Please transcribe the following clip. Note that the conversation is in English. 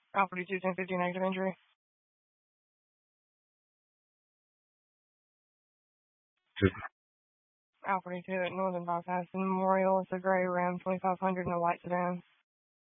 Alpha 42, 1050, negative injury. Alpha 42 at Northern Bypass Memorial. It's a gray Ram 2500 and a white sedan.